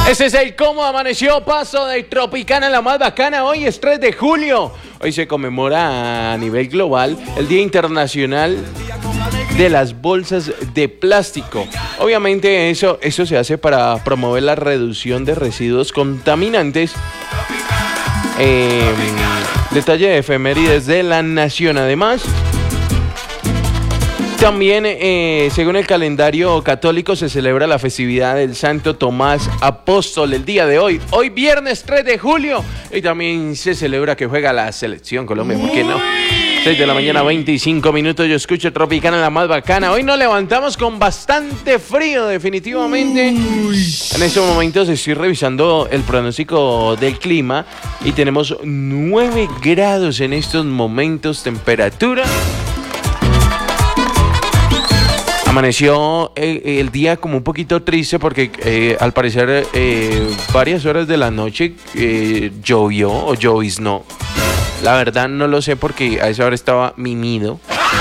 Ese es el Cómo Amaneció Paso de Tropicana, la más bacana. Hoy es 3 de julio. Hoy se conmemora a nivel global el Día Internacional de las Bolsas de Plástico. Obviamente eso se hace para promover la reducción de residuos contaminantes. Detalle de efemérides de la nación. Además, también, según el calendario católico, se celebra la festividad del Santo Tomás Apóstol el día de hoy. Hoy viernes 3 de julio. Y también se celebra que juega la selección Colombia. ¿Por qué no? 6 de la mañana, 25 minutos. Yo escucho Tropicana, la más bacana. Hoy nos levantamos con bastante frío, definitivamente. En estos momentos estoy revisando el pronóstico del clima y tenemos 9 grados en estos momentos, temperatura. Amaneció el día como un poquito triste porque al parecer varias horas de la noche llovió o lloviznó. La verdad no lo sé porque a esa hora estaba mimido.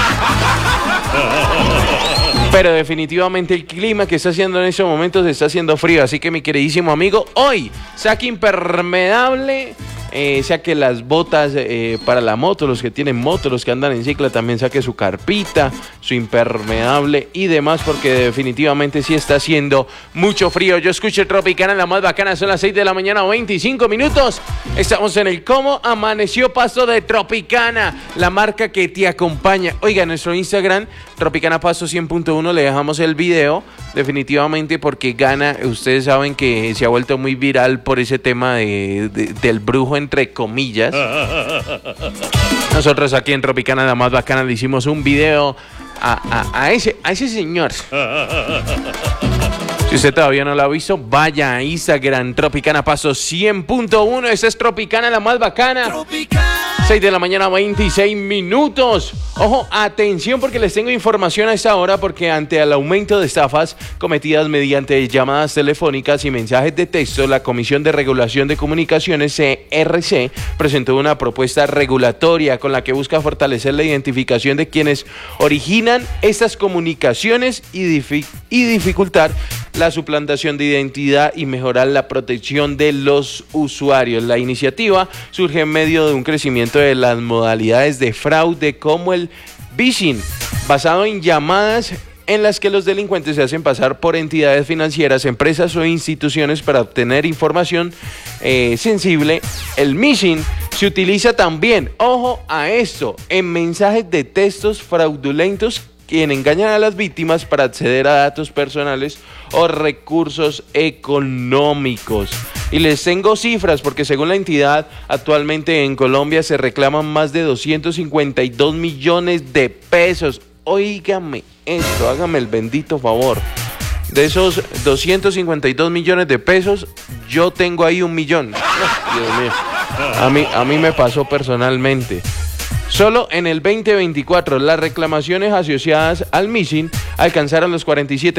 Pero definitivamente el clima que está haciendo en estos momentos está haciendo frío. Así que mi queridísimo amigo, hoy saque impermeable. Saque las botas para la moto, los que tienen moto, los que andan en cicla, también saque su carpita, su impermeable y demás, porque definitivamente sí está haciendo mucho frío. Yo escucho Tropicana, la más bacana, son las 6 de la mañana, 25 minutos. Estamos en el Cómo Amaneció Paso de Tropicana, la marca que te acompaña. Oiga, en nuestro Instagram, Tropicana Paso 100.1, le dejamos el video, definitivamente porque gana. Ustedes saben que se ha vuelto muy viral por ese tema del brujo, entre comillas. Nosotros aquí en Tropicana, la más bacana, le hicimos un video a ese señor. Si usted todavía no lo ha visto, vaya a Instagram, Tropicana Paso 100.1. Esa es Tropicana, la más bacana. 6 de la mañana, 26 minutos. Ojo, atención porque les tengo información a esta hora, porque ante el aumento de estafas cometidas mediante llamadas telefónicas y mensajes de texto, la Comisión de Regulación de Comunicaciones, CRC, presentó una propuesta regulatoria con la que busca fortalecer la identificación de quienes originan estas comunicaciones y dificultar la suplantación de identidad y mejorar la protección de los usuarios. La iniciativa surge en medio de un crecimiento de las modalidades de fraude como el phishing, basado en llamadas en las que los delincuentes se hacen pasar por entidades financieras, empresas o instituciones para obtener información sensible. El phishing se utiliza también, ojo a esto, en mensajes de textos fraudulentos quien engañan a las víctimas para acceder a datos personales o recursos económicos. Y les tengo cifras porque según la entidad, actualmente en Colombia se reclaman más de 252 millones de pesos. Óigame esto, hágame el bendito favor. De esos 252 millones de pesos, yo tengo ahí 1 millón. Dios mío. A mí me pasó personalmente. Solo en el 2024 las reclamaciones asociadas al phishing alcanzaron los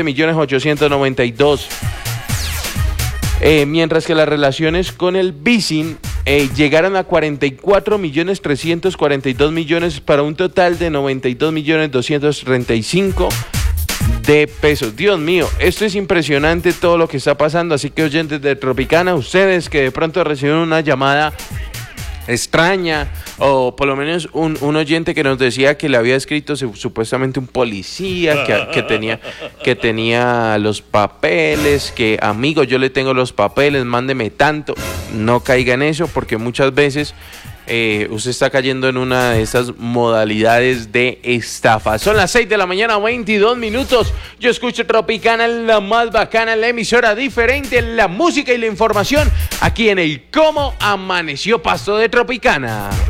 47.892.000, mientras que las relaciones con el phishing llegaron a 44.342.000.000 para un total de 92.235.000 de pesos. Dios mío, esto es impresionante todo lo que está pasando, así que oyentes de Tropicana, ustedes que de pronto reciben una llamada extraña, o por lo menos un oyente que nos decía que le había escrito supuestamente un policía que tenía los papeles, que amigo, yo le tengo los papeles, mándeme tanto. No caiga en eso porque muchas veces usted está cayendo en una de estas modalidades de estafa. Son las 6 de la mañana, 22 minutos. Yo escucho Tropicana, la más bacana, la emisora diferente, la música y la información aquí en el Cómo Amaneció Paso de Tropicana.